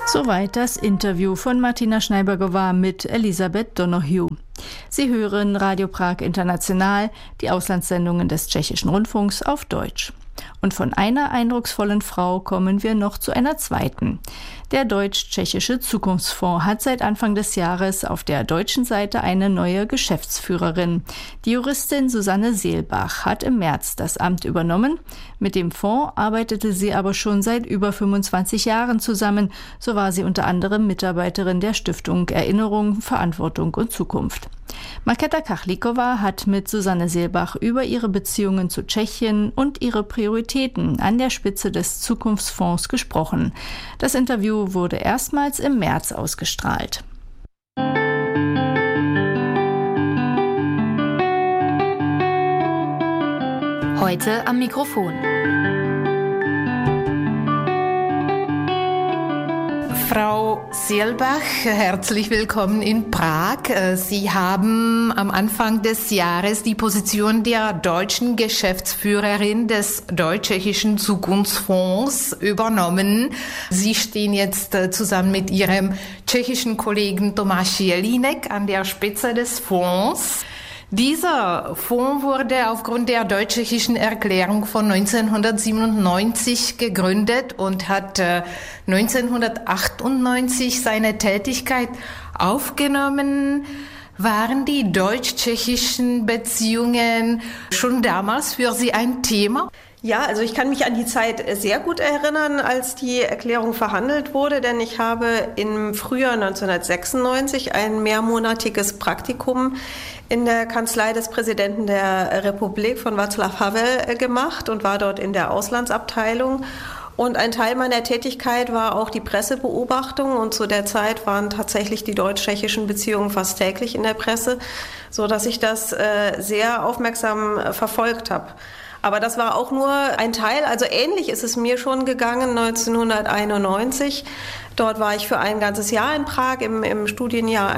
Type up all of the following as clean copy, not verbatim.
Soweit das Interview von Martina Schneiberger mit Elisabeth Donoghue. Sie hören Radio Prag International, die Auslandssendungen des Tschechischen Rundfunks auf Deutsch. Und von einer eindrucksvollen Frau kommen wir noch zu einer zweiten. Der Deutsch-Tschechische Zukunftsfonds hat seit Anfang des Jahres auf der deutschen Seite eine neue Geschäftsführerin. Die Juristin Susanne Seelbach hat im März das Amt übernommen. Mit dem Fonds arbeitete sie aber schon seit über 25 Jahren zusammen. So war sie unter anderem Mitarbeiterin der Stiftung Erinnerung, Verantwortung und Zukunft. Markéta Kachlíková hat mit Susanne Seelbach über ihre Beziehungen zu Tschechien und ihre Prioritäten an der Spitze des Zukunftsfonds gesprochen. Das Interview wurde erstmals im März ausgestrahlt. Heute am Mikrofon Frau Seelbach, herzlich willkommen in Prag. Sie haben am Anfang des Jahres die Position der deutschen Geschäftsführerin des Deutsch-Tschechischen Zukunftsfonds übernommen. Sie stehen jetzt zusammen mit Ihrem tschechischen Kollegen Tomáš Jelínek an der Spitze des Fonds. Dieser Fonds wurde aufgrund der Deutsch-Tschechischen Erklärung von 1997 gegründet und hat 1998 seine Tätigkeit aufgenommen. Waren die deutsch-tschechischen Beziehungen schon damals für Sie ein Thema? Ja, also ich kann mich an die Zeit sehr gut erinnern, als die Erklärung verhandelt wurde, denn ich habe im Frühjahr 1996 ein mehrmonatiges Praktikum in der Kanzlei des Präsidenten der Republik von Václav Havel gemacht und war dort in der Auslandsabteilung. Und ein Teil meiner Tätigkeit war auch die Pressebeobachtung und zu der Zeit waren tatsächlich die deutsch-tschechischen Beziehungen fast täglich in der Presse, so dass ich das sehr aufmerksam verfolgt habe. Aber das war auch nur ein Teil, also ähnlich ist es mir schon gegangen 1991. Dort war ich für ein ganzes Jahr in Prag im Studienjahr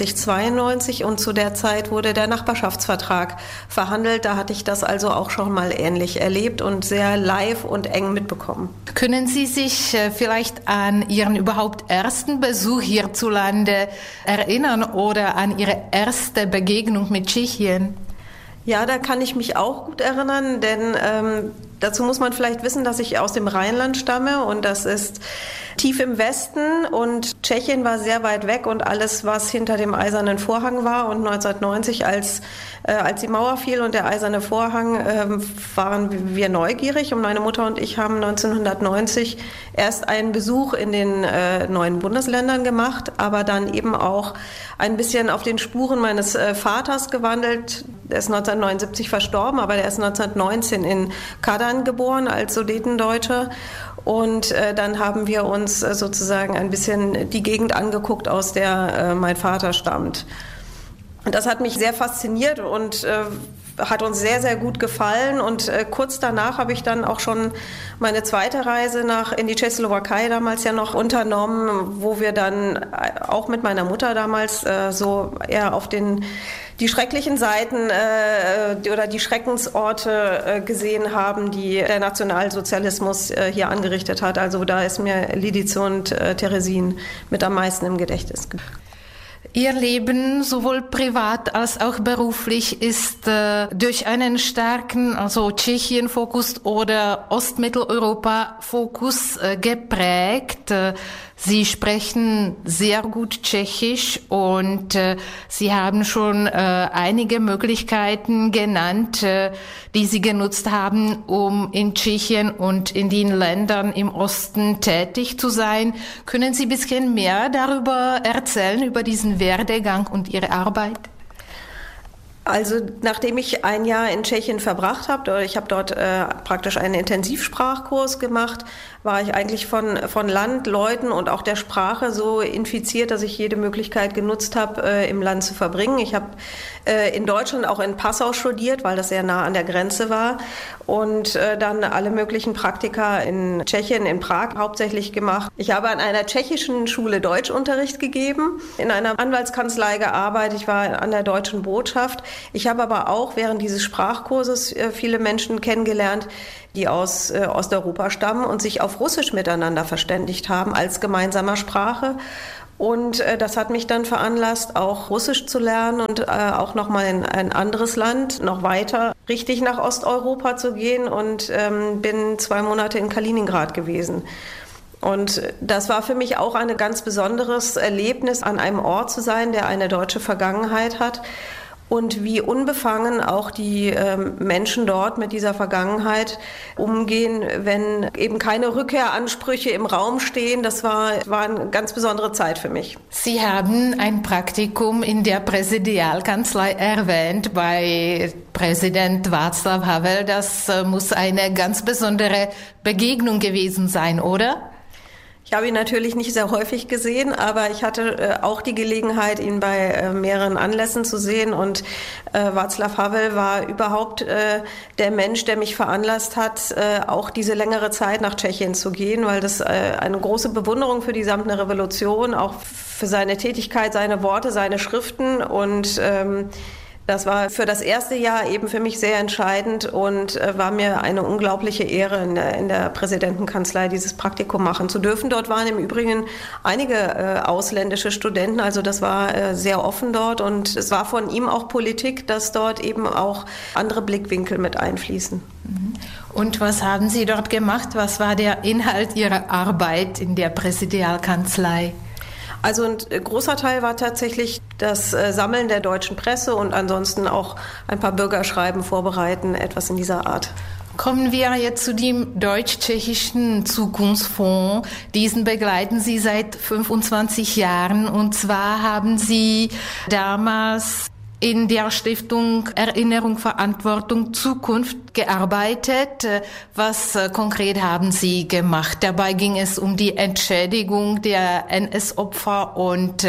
91/92 und zu der Zeit wurde der Nachbarschaftsvertrag verhandelt. Da hatte ich das also auch schon mal ähnlich erlebt und sehr live und eng mitbekommen. Können Sie sich vielleicht an Ihren überhaupt ersten Besuch hierzulande erinnern oder an Ihre erste Begegnung mit Tschechien? Ja, da kann ich mich auch gut erinnern, denn dazu muss man vielleicht wissen, dass ich aus dem Rheinland stamme und das ist tief im Westen und Tschechien war sehr weit weg und alles, was hinter dem Eisernen Vorhang war und 1990, als die Mauer fiel und der Eiserne Vorhang, waren wir neugierig und meine Mutter und ich haben 1990 erst einen Besuch in den neuen Bundesländern gemacht, aber dann eben auch ein bisschen auf den Spuren meines Vaters gewandelt. Der ist 1979 verstorben, aber der ist 1919 in Kadan geboren als Sudetendeutscher. Und dann haben wir uns sozusagen ein bisschen die Gegend angeguckt, aus der mein Vater stammt. Und das hat mich sehr fasziniert und hat uns sehr, sehr gut gefallen. Und kurz danach habe ich dann auch schon meine zweite Reise in die Tschechoslowakei damals ja noch unternommen, wo wir dann auch mit meiner Mutter damals so eher auf die schrecklichen Seiten oder die Schreckensorte gesehen haben, die der Nationalsozialismus hier angerichtet hat. Also da ist mir Lidice und Teresin mit am meisten im Gedächtnis geblieben. Ihr Leben, sowohl privat als auch beruflich, ist durch einen starken, also Tschechien-Fokus oder Ostmitteleuropa-Fokus geprägt. Sie sprechen sehr gut Tschechisch und Sie haben schon einige Möglichkeiten genannt, die Sie genutzt haben, um in Tschechien und in den Ländern im Osten tätig zu sein. Können Sie ein bisschen mehr darüber erzählen, über diesen Werdegang und Ihre Arbeit? Also nachdem ich ein Jahr in Tschechien verbracht habe, ich habe dort praktisch einen Intensivsprachkurs gemacht, war ich eigentlich von Land, Leuten und auch der Sprache so infiziert, dass ich jede Möglichkeit genutzt habe, im Land zu verbringen. Ich habe in Deutschland auch in Passau studiert, weil das sehr nah an der Grenze war und dann alle möglichen Praktika in Tschechien, in Prag hauptsächlich gemacht. Ich habe an einer tschechischen Schule Deutschunterricht gegeben, in einer Anwaltskanzlei gearbeitet, ich war an der Deutschen Botschaft. Ich habe aber auch während dieses Sprachkurses viele Menschen kennengelernt, die aus Osteuropa stammen und sich auf Russisch miteinander verständigt haben als gemeinsamer Sprache. Und das hat mich dann veranlasst, auch Russisch zu lernen und auch nochmal in ein anderes Land, noch weiter richtig nach Osteuropa zu gehen und bin 2 Monate in Kaliningrad gewesen. Und das war für mich auch ein ganz besonderes Erlebnis, an einem Ort zu sein, der eine deutsche Vergangenheit hat. Und wie unbefangen auch die Menschen dort mit dieser Vergangenheit umgehen, wenn eben keine Rückkehransprüche im Raum stehen. Das war eine ganz besondere Zeit für mich. Sie haben ein Praktikum in der Präsidialkanzlei erwähnt bei Präsident Václav Havel. Das muss eine ganz besondere Begegnung gewesen sein, oder? Ich habe ihn natürlich nicht sehr häufig gesehen, aber ich hatte auch die Gelegenheit, ihn bei mehreren Anlässen zu sehen. Und Václav Havel war überhaupt der Mensch, der mich veranlasst hat, auch diese längere Zeit nach Tschechien zu gehen, weil das eine große Bewunderung für die Samtene Revolution, auch für seine Tätigkeit, seine Worte, seine Schriften und das war für das erste Jahr eben für mich sehr entscheidend und war mir eine unglaubliche Ehre, in der Präsidentenkanzlei dieses Praktikum machen zu dürfen. Dort waren im Übrigen einige ausländische Studenten, also das war sehr offen dort und es war von ihm auch Politik, dass dort eben auch andere Blickwinkel mit einfließen. Und was haben Sie dort gemacht? Was war der Inhalt Ihrer Arbeit in der Präsidialkanzlei? Also ein großer Teil war tatsächlich das Sammeln der deutschen Presse und ansonsten auch ein paar Bürgerschreiben vorbereiten, etwas in dieser Art. Kommen wir jetzt zu dem deutsch-tschechischen Zukunftsfonds. Diesen begleiten Sie seit 25 Jahren und zwar haben Sie damals in der Stiftung Erinnerung, Verantwortung, Zukunft gearbeitet. Was konkret haben Sie gemacht? Dabei ging es um die Entschädigung der NS-Opfer und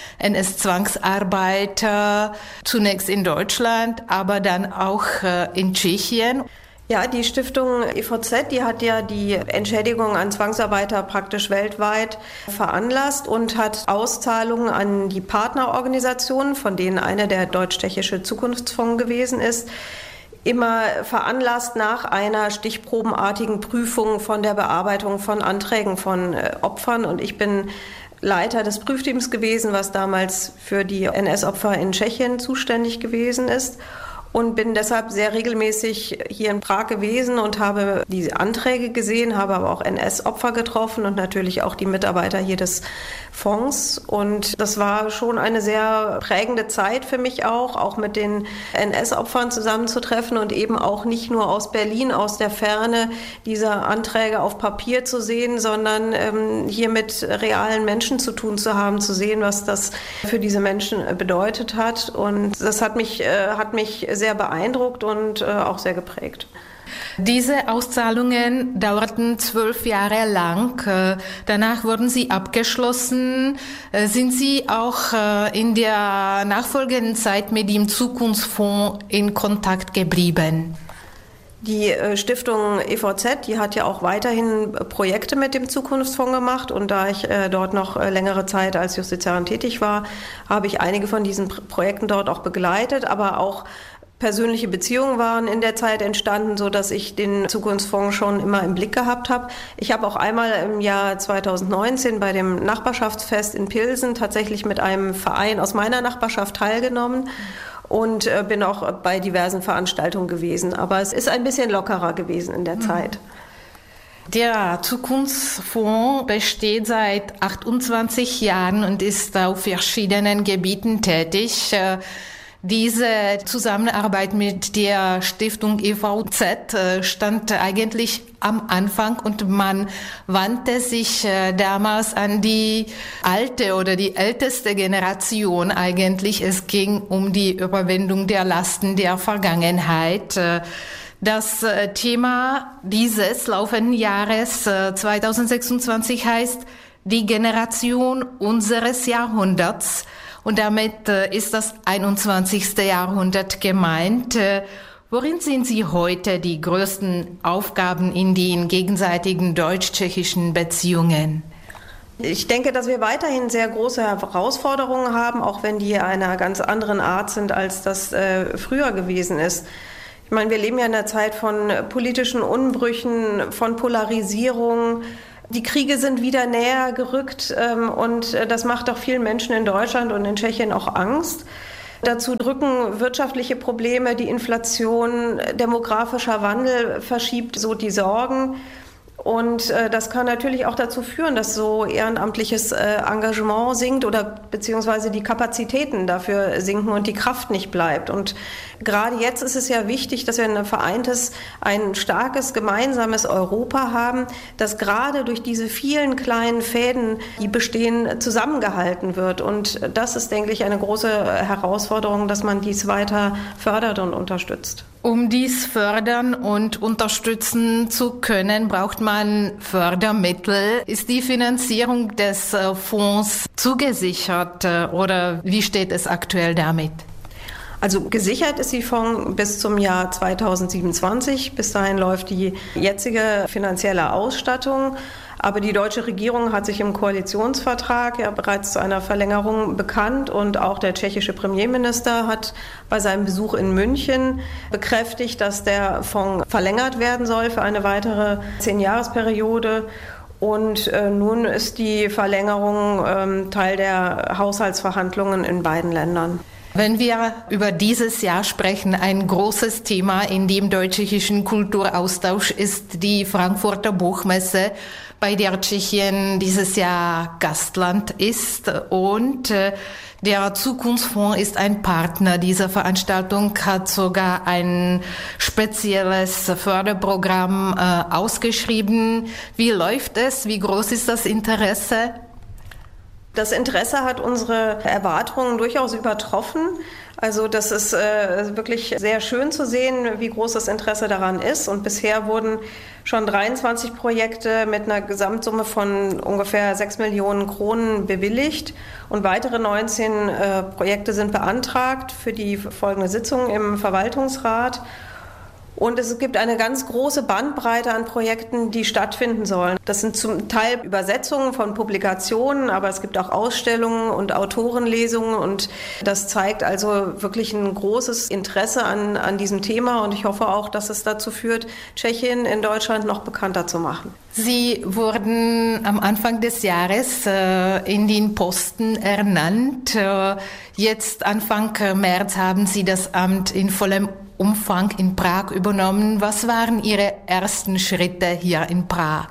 NS-Zwangsarbeiter, zunächst in Deutschland, aber dann auch in Tschechien. Ja, die Stiftung EVZ, die hat ja die Entschädigung an Zwangsarbeiter praktisch weltweit veranlasst und hat Auszahlungen an die Partnerorganisationen, von denen eine der Deutsch-Tschechische Zukunftsfonds gewesen ist, immer veranlasst nach einer stichprobenartigen Prüfung von der Bearbeitung von Anträgen von Opfern. Und ich bin Leiter des Prüfteams gewesen, was damals für die NS-Opfer in Tschechien zuständig gewesen ist. Und bin deshalb sehr regelmäßig hier in Prag gewesen und habe die Anträge gesehen, habe aber auch NS-Opfer getroffen und natürlich auch die Mitarbeiter hier des Fonds. Und das war schon eine sehr prägende Zeit für mich auch mit den NS-Opfern zusammenzutreffen und eben auch nicht nur aus Berlin, aus der Ferne, diese Anträge auf Papier zu sehen, sondern hier mit realen Menschen zu tun zu haben, zu sehen, was das für diese Menschen bedeutet hat. Und das hat mich sehr beeindruckt und auch sehr geprägt. Diese Auszahlungen dauerten 12 Jahre lang. Danach wurden sie abgeschlossen. Sind Sie auch in der nachfolgenden Zeit mit dem Zukunftsfonds in Kontakt geblieben? Die Stiftung EVZ, die hat ja auch weiterhin Projekte mit dem Zukunftsfonds gemacht und da ich dort noch längere Zeit als Justiziarin tätig war, habe ich einige von diesen Projekten dort auch begleitet, aber auch persönliche Beziehungen waren in der Zeit entstanden, so dass ich den Zukunftsfonds schon immer im Blick gehabt habe. Ich habe auch einmal im Jahr 2019 bei dem Nachbarschaftsfest in Pilsen tatsächlich mit einem Verein aus meiner Nachbarschaft teilgenommen und bin auch bei diversen Veranstaltungen gewesen. Aber es ist ein bisschen lockerer gewesen in der Zeit. Der Zukunftsfonds besteht seit 28 Jahren und ist auf verschiedenen Gebieten tätig. Diese Zusammenarbeit mit der Stiftung EVZ stand eigentlich am Anfang und man wandte sich damals an die alte oder die älteste Generation eigentlich. Es ging um die Überwindung der Lasten der Vergangenheit. Das Thema dieses laufenden Jahres 2026 heißt die Generation unseres Jahrhunderts. Und damit ist das 21. Jahrhundert gemeint. Worin sehen Sie heute die größten Aufgaben in den gegenseitigen deutsch-tschechischen Beziehungen? Ich denke, dass wir weiterhin sehr große Herausforderungen haben, auch wenn die einer ganz anderen Art sind, als das früher gewesen ist. Ich meine, wir leben ja in einer Zeit von politischen Unbrüchen, von Polarisierung. Die Kriege sind wieder näher gerückt und das macht auch vielen Menschen in Deutschland und in Tschechien auch Angst. Dazu drücken wirtschaftliche Probleme, die Inflation, demografischer Wandel verschiebt so die Sorgen. Und das kann natürlich auch dazu führen, dass so ehrenamtliches Engagement sinkt oder beziehungsweise die Kapazitäten dafür sinken und die Kraft nicht bleibt. Und gerade jetzt ist es ja wichtig, dass wir ein starkes gemeinsames Europa haben, das gerade durch diese vielen kleinen Fäden, die bestehen, zusammengehalten wird. Und das ist, denke ich, eine große Herausforderung, dass man dies weiter fördert und unterstützt. Um dies fördern und unterstützen zu können, braucht man Fördermittel. Ist die Finanzierung des Fonds zugesichert oder wie steht es aktuell damit? Also gesichert ist die Fonds bis zum Jahr 2027. Bis dahin läuft die jetzige finanzielle Ausstattung. Aber die deutsche Regierung hat sich im Koalitionsvertrag ja bereits zu einer Verlängerung bekannt und auch der tschechische Premierminister hat bei seinem Besuch in München bekräftigt, dass der Fonds verlängert werden soll für eine weitere 10-Jahresperiode. Und nun ist die Verlängerung Teil der Haushaltsverhandlungen in beiden Ländern. Wenn wir über dieses Jahr sprechen, ein großes Thema in dem deutsch-tschechischen Kulturaustausch ist die Frankfurter Buchmesse, bei der Tschechien dieses Jahr Gastland ist. Und der Zukunftsfonds ist ein Partner dieser Veranstaltung, hat sogar ein spezielles Förderprogramm ausgeschrieben. Wie läuft es? Wie groß ist das Interesse? Das Interesse hat unsere Erwartungen durchaus übertroffen. Also das ist wirklich sehr schön zu sehen, wie groß das Interesse daran ist. Und bisher wurden schon 23 Projekte mit einer Gesamtsumme von ungefähr 6 Millionen Kronen bewilligt. Und weitere 19 Projekte sind beantragt für die folgende Sitzung im Verwaltungsrat. Und es gibt eine ganz große Bandbreite an Projekten, die stattfinden sollen. Das sind zum Teil Übersetzungen von Publikationen, aber es gibt auch Ausstellungen und Autorenlesungen. Und das zeigt also wirklich ein großes Interesse an diesem Thema. Und ich hoffe auch, dass es dazu führt, Tschechien in Deutschland noch bekannter zu machen. Sie wurden am Anfang des Jahres in den Posten ernannt. Jetzt Anfang März haben Sie das Amt in vollem Umfang in Prag übernommen. Was waren Ihre ersten Schritte hier in Prag?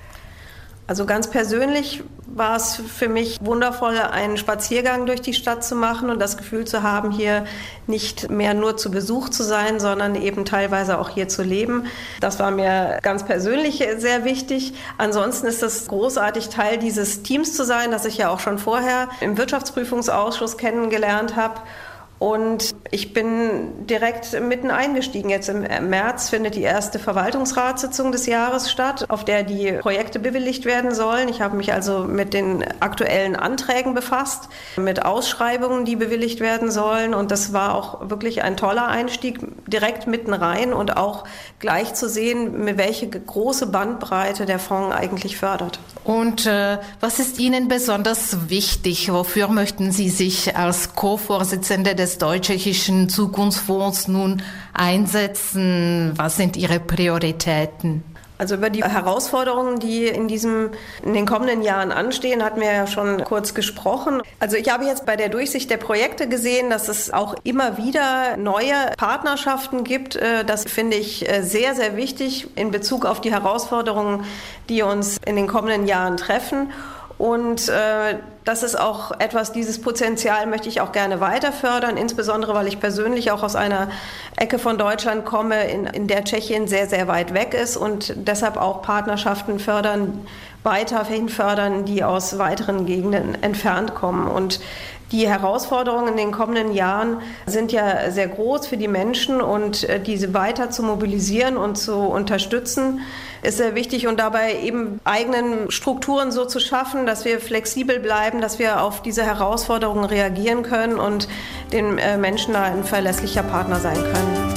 Also ganz persönlich war es für mich wundervoll, einen Spaziergang durch die Stadt zu machen und das Gefühl zu haben, hier nicht mehr nur zu Besuch zu sein, sondern eben teilweise auch hier zu leben. Das war mir ganz persönlich sehr wichtig. Ansonsten ist es großartig, Teil dieses Teams zu sein, das ich ja auch schon vorher im Wirtschaftsprüfungsausschuss kennengelernt habe. Und ich bin direkt mitten eingestiegen. Jetzt im März findet die erste Verwaltungsratssitzung des Jahres statt, auf der die Projekte bewilligt werden sollen. Ich habe mich also mit den aktuellen Anträgen befasst, mit Ausschreibungen, die bewilligt werden sollen. Und das war auch wirklich ein toller Einstieg, direkt mitten rein und auch gleich zu sehen, mit welche große Bandbreite der Fonds eigentlich fördert. Und was ist Ihnen besonders wichtig? Wofür möchten Sie sich als Co-Vorsitzende des deutsch-tschechischen Zukunftsfonds nun einsetzen? Was sind Ihre Prioritäten? Also über die Herausforderungen, die in den kommenden Jahren anstehen, hatten wir ja schon kurz gesprochen. Also ich habe jetzt bei der Durchsicht der Projekte gesehen, dass es auch immer wieder neue Partnerschaften gibt. Das finde ich sehr, sehr wichtig in Bezug auf die Herausforderungen, die uns in den kommenden Jahren treffen. Und das ist auch etwas, dieses Potenzial möchte ich auch gerne weiter fördern, insbesondere weil ich persönlich auch aus einer Ecke von Deutschland komme, in der Tschechien sehr, sehr weit weg ist und deshalb auch Partnerschaften weiterhin fördern, die aus weiteren Gegenden entfernt kommen. Und die Herausforderungen in den kommenden Jahren sind ja sehr groß für die Menschen und diese weiter zu mobilisieren und zu unterstützen, ist sehr wichtig und dabei eben eigenen Strukturen so zu schaffen, dass wir flexibel bleiben, dass wir auf diese Herausforderungen reagieren können und den Menschen da ein verlässlicher Partner sein können.